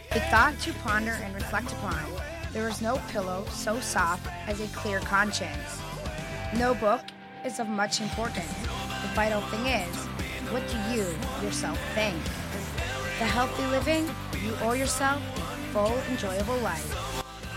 A thought to ponder and reflect upon. There is no pillow so soft as a clear conscience. No book is of much importance. The vital thing is, what do you yourself think? The healthy living, you owe yourself a full, enjoyable life.